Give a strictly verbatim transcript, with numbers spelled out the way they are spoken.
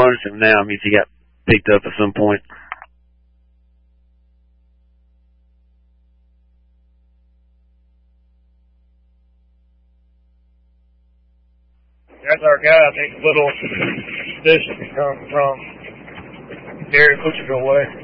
plunged him now. It means he got picked up at some point. That's our guy. I think little distance come from Gary Butcherville way.